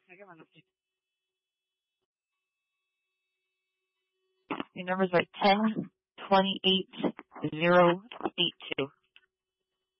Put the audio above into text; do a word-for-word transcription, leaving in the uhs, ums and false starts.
Your numbers are ten twenty-eight zero eight two.